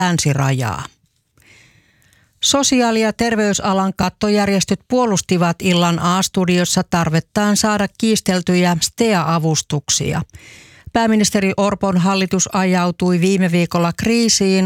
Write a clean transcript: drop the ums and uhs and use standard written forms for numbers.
länsirajaa. Sosiaali- ja terveysalan kattojärjestöt puolustivat illan A-studiossa tarvettaan saada kiisteltyjä STEA-avustuksia. Pääministeri Orpon hallitus ajautui viime viikolla kriisiin,